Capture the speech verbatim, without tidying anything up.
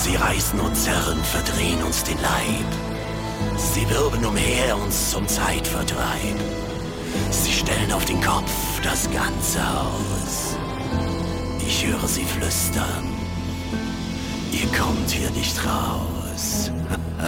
Sie reißen und zerren, verdrehen uns den Leib. Sie wirbeln umher uns zum Zeitvertreib. Sie stellen auf den Kopf das ganze Haus. Ich höre sie flüstern. Ihr kommt hier nicht raus.